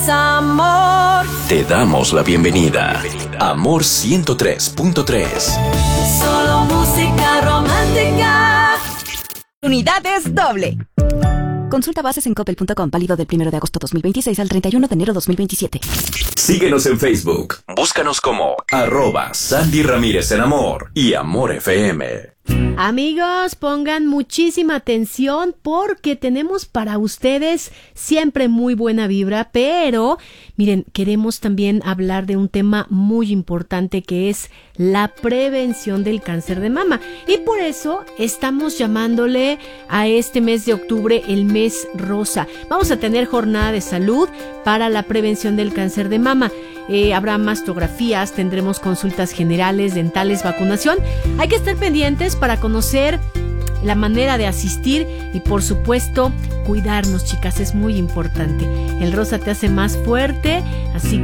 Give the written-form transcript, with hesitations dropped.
Amor. Te damos la bienvenida. Amor 103.3. Solo música romántica. Unidades doble. Consulta bases en coppel.com, válido del 1 de agosto 2026 al 31 de enero 2027. Síguenos en Facebook. Búscanos como @Sandy Ramírez en Amor y Amor FM. Amigos, pongan muchísima atención porque tenemos para ustedes siempre muy buena vibra, pero miren, queremos también hablar de un tema muy importante que es la prevención del cáncer de mama, y por eso estamos llamándole a este mes de octubre el mes rosa. Vamos a tener jornada de salud para la prevención del cáncer de mama. Habrá mastografías, tendremos consultas generales, dentales, vacunación. Hay que estar pendientes para conocer la manera de asistir y, por supuesto, cuidarnos, chicas, es muy importante. El rosa te hace más fuerte, así